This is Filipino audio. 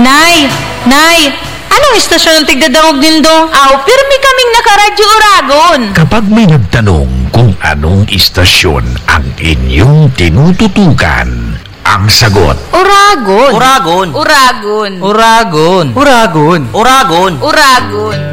Nay! Nay! Anong istasyon ang tigdadangog nindo? Aw, pirmi kaming nakaradyo Uragon. Kapag may nagtanong kung anong istasyon ang inyong tinututukan, ang sagot, Uragon. Uragon. Uragon. Uragon. Uragon. Uragon. Uragon.